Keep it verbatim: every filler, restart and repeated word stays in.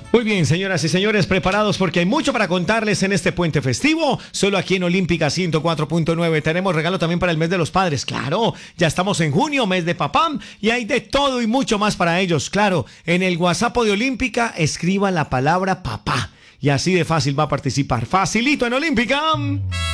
Muy bien, señoras y señores, preparados porque hay mucho para contarles en este puente festivo. Solo aquí en Olímpica ciento cuatro punto nueve tenemos regalo también para el mes de los padres. Claro, ya estamos en junio, mes de papá, y hay de todo y mucho más para ellos. Claro, en el WhatsApp de Olímpica escriba la palabra papá y así de fácil va a participar. Facilito en Olímpica.